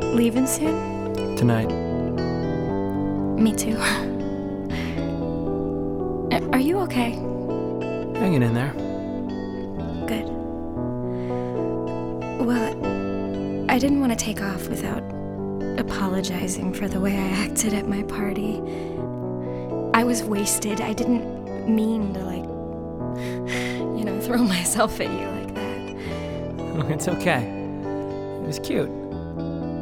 Leaving soon? Tonight. Me too. Are you okay? Hanging in there. Good. Well, I didn't want to take off without apologizing for the way I acted at my party. I was wasted. I didn't mean to, throw myself at you like that. Oh, it's okay. It was cute.